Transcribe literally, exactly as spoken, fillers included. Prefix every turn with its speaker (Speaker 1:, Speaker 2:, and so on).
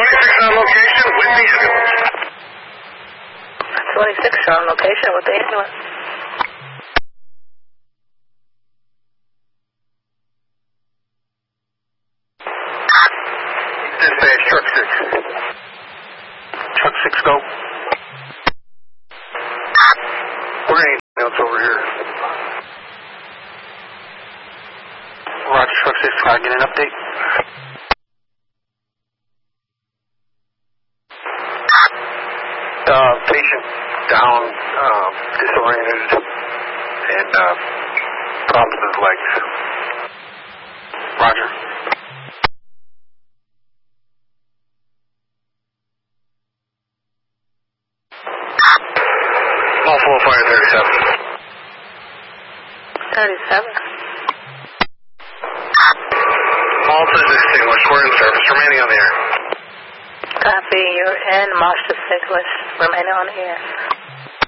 Speaker 1: twenty-six on location with the ambulance.
Speaker 2: twenty-six on location with the ambulance.
Speaker 1: Dispatch, truck six.
Speaker 3: Truck six, go.
Speaker 1: We're going to need notes over here.
Speaker 3: Roger, truck six, can I get an update?
Speaker 1: Uh, patient down, um, disoriented, and uh, problems with his legs.
Speaker 3: Roger.
Speaker 1: Multiple fire thirty-seven.
Speaker 2: thirty-seven.
Speaker 1: All is extinguished. We're in service. Remaining on the air.
Speaker 2: Copy. You're in. Marsh extinguished. Remaining on the air.